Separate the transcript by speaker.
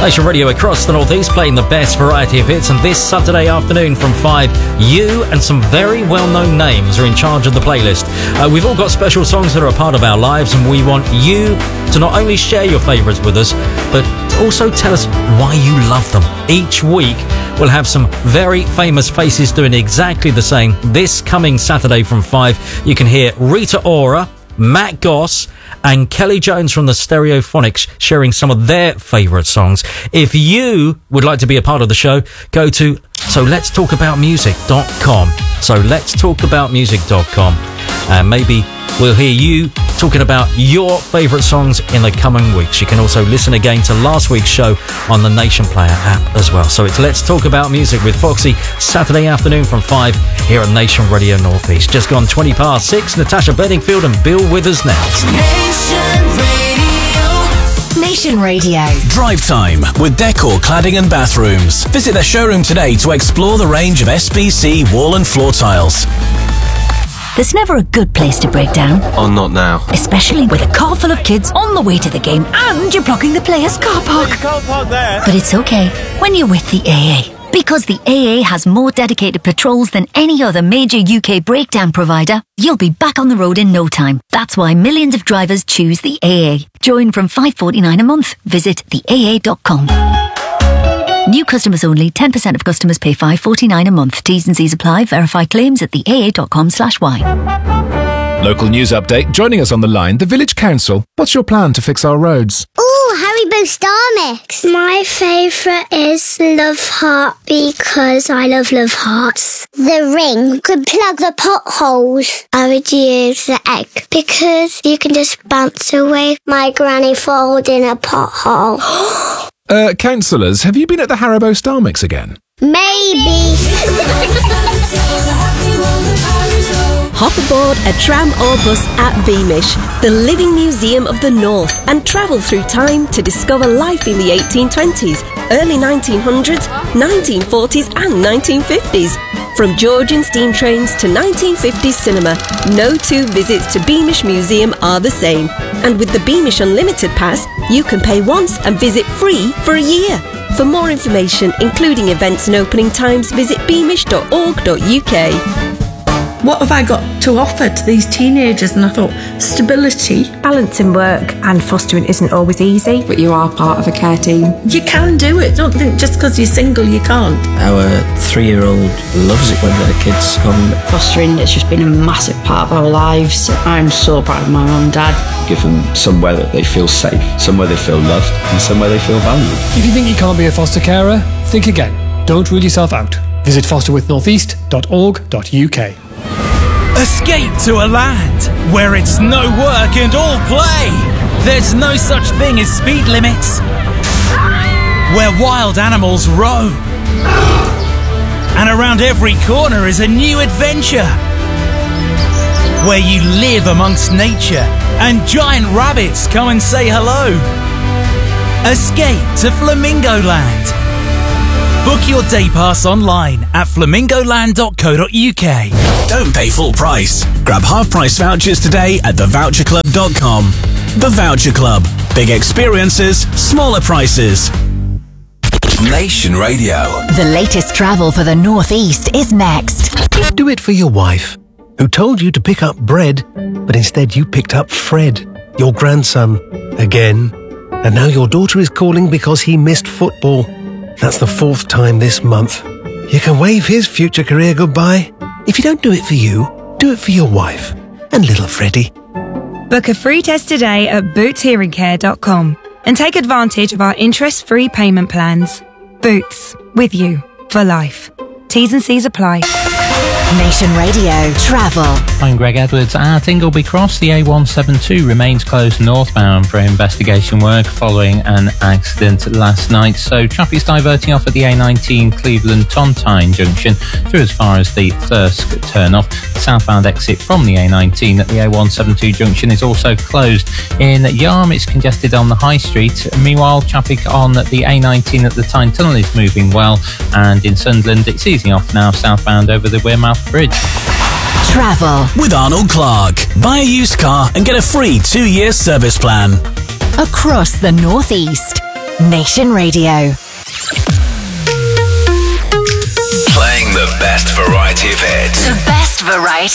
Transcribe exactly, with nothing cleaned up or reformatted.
Speaker 1: Nation Radio across the Northeast, playing the best variety of hits. And this Saturday afternoon from five, you and some very well-known names are in charge of the playlist. Uh, we've all got special songs that are a part of our lives, and we want you to not only share your favourites with us, but also tell us why you love them. Each week, we'll have some very famous faces doing exactly the same. This coming Saturday from five, you can hear Rita Ora, Matt Goss and Kelly Jones from the Stereophonics sharing some of their favourite songs. If you would like to be a part of the show, go to so let's talk about music dot com. so let's talk about music dot com, and maybe we'll hear you talking about your favourite songs in the coming weeks. You can also listen again to last week's show on the Nation Player app as well. So it's Let's Talk About Music with Foxy, Saturday afternoon from five here on Nation Radio Northeast. Just gone twenty past six. Natasha Bedingfield and Bill Withers next.
Speaker 2: Nation Radio. Nation Radio.
Speaker 3: Drive time with Decor Cladding and Bathrooms. Visit their showroom today to explore the range of S B C wall and floor tiles.
Speaker 4: There's never a good place to break down.
Speaker 5: Oh, not now.
Speaker 4: Especially with a car full of kids on the way to the game and you're blocking the players' car park.
Speaker 6: You can't park there.
Speaker 4: But it's okay when you're with the A A. Because the A A has more dedicated patrols than any other major U K breakdown provider, you'll be back on the road in no time. That's why millions of drivers choose the A A. Join from five pounds forty-nine a month. Visit the A A dot com. New customers only. ten percent of customers pay five pounds forty-nine a month. T's and C's apply. Verify claims at the A A dot com slash Y.
Speaker 7: Local news update. Joining us on the line, the Village Council. What's your plan to fix our roads?
Speaker 8: Ooh, Haribo Star Mix. My favourite is Love Heart because I love Love Hearts. The ring could plug the potholes. I would use the egg because you can just bounce away my granny falling in a pothole.
Speaker 7: Uh, councillors, have you been at the Haribo Star Mix again?
Speaker 8: Maybe.
Speaker 9: Hop aboard a tram or bus at Beamish, the living museum of the North, and travel through time to discover life in the eighteen twenties, early nineteen hundreds, nineteen forties and nineteen fifties. From Georgian steam trains to nineteen fifties cinema, no two visits to Beamish Museum are the same. And with the Beamish Unlimited Pass, you can pay once and visit free for a year. For more information, including events and opening times, visit beamish dot org dot U K.
Speaker 10: What have I got to offer to these teenagers? And I thought, stability.
Speaker 11: Balancing work and fostering isn't always easy, but you are part of a care team.
Speaker 10: You can do it. Don't think just because you're single you can't.
Speaker 12: Our three-year-old loves it when their kids come.
Speaker 13: Fostering has just been a massive part of our lives. I'm so proud of my mum and dad.
Speaker 14: Give them somewhere that they feel safe, somewhere they feel loved, and somewhere they feel valued.
Speaker 15: If you think you can't be a foster carer, think again. Don't rule yourself out. Visit foster with northeast dot org dot U K.
Speaker 16: Escape to a land where it's no work and all play. There's no such thing as speed limits. Where wild animals roam. And around every corner is a new adventure. Where you live amongst nature and giant rabbits come and say hello. Escape to Flamingo Land. Book your day pass online at flamingo land dot co dot U K.
Speaker 3: Don't pay full price. Grab half price vouchers today at the voucher club dot com. The Voucher Club. Big experiences, smaller prices.
Speaker 2: Nation Radio.
Speaker 4: The latest travel for the Northeast is next.
Speaker 17: Do it for your wife, who told you to pick up bread, but instead you picked up Fred, your grandson, again. And now your daughter is calling because he missed football. That's the fourth time this month. You can wave his future career goodbye. If you don't do it for you, do it for your wife and little Freddie.
Speaker 18: Book a free test today at boots hearing care dot com and take advantage of our interest-free payment plans. Boots, with you for life. T's and C's apply.
Speaker 4: Nation Radio Travel.
Speaker 19: I'm Greg Edwards. At Ingleby Cross, the A one seventy-two remains closed northbound for investigation work following an accident last night. So traffic's diverting off at the A nineteen Cleveland-Tontine junction through as far as the Thirsk turn-off. Southbound exit from the A nineteen at the A one seventy-two junction is also closed. In Yarm, it's congested on the High Street. Meanwhile, traffic on the A nineteen at the Tyne Tunnel is moving well. And in Sunderland, it's easing off now southbound over the Wearmouth Bridge.
Speaker 4: Travel
Speaker 3: with Arnold Clark. Buy a used car and get a free two-year service plan.
Speaker 4: Across the Northeast.
Speaker 2: Nation Radio. Playing the best variety of hits.
Speaker 5: The best variety